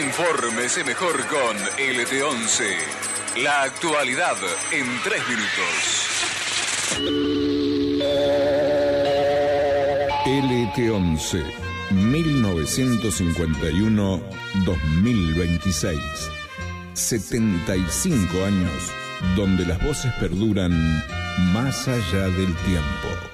Infórmese mejor con LT11. La actualidad en 3 minutos. LT11, 1951-2026. 75 años donde las voces perduran más allá del tiempo.